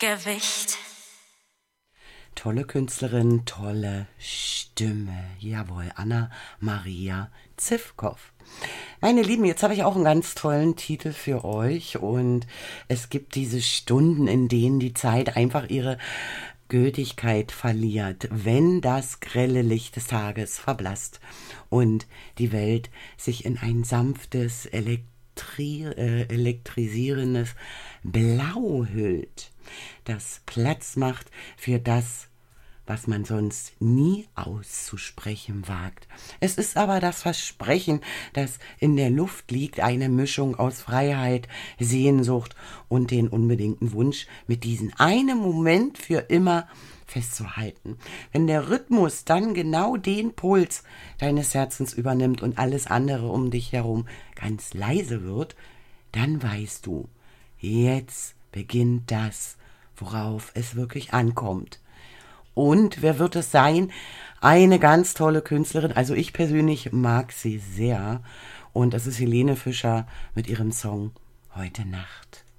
Gewicht. Tolle Künstlerin, tolle Stimme. Jawohl, Anna-Maria Zivkow. Meine Lieben, jetzt habe ich auch einen ganz tollen Titel für euch und es gibt diese Stunden, in denen die Zeit einfach ihre Gültigkeit verliert, wenn das grelle Licht des Tages verblasst und die Welt sich in ein sanftes, elektrisierendes Blau hüllt, das Platz macht für das, was man sonst nie auszusprechen wagt. Es ist aber das Versprechen, das in der Luft liegt, eine Mischung aus Freiheit, Sehnsucht und den unbedingten Wunsch, mit diesem einen Moment für immer festzuhalten. Wenn der Rhythmus dann genau den Puls deines Herzens übernimmt und alles andere um dich herum ganz leise wird, dann weißt du, jetzt beginnt das, worauf es wirklich ankommt. Und wer wird es sein? Eine ganz tolle Künstlerin. Also ich persönlich mag sie sehr. Und das ist Helene Fischer mit ihrem Song Heute Nacht.